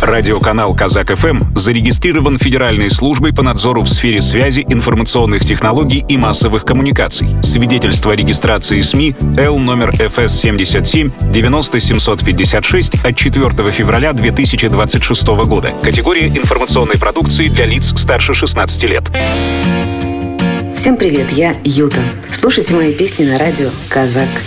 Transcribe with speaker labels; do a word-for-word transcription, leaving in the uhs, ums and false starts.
Speaker 1: Радиоканал «Казак-ФМ» зарегистрирован Федеральной службой по надзору в сфере связи, информационных технологий и массовых коммуникаций. Свидетельство о регистрации СМИ Л номер эф эс семьдесят семь девяносто семьсот пятьдесят шесть от четвёртого февраля две тысячи двадцать шестого года. Категория информационной продукции для лиц старше шестнадцати лет.
Speaker 2: Всем привет, я Юта. Слушайте мои песни на радио «Казак».